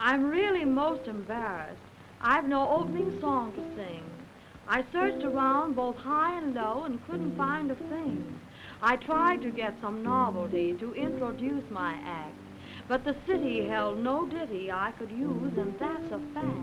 I'm really most embarrassed. I've no opening song to sing. I searched around both high and low and couldn't find a thing. I tried to get some novelty to introduce my act, but the city held no ditty I could use, and that's a fact.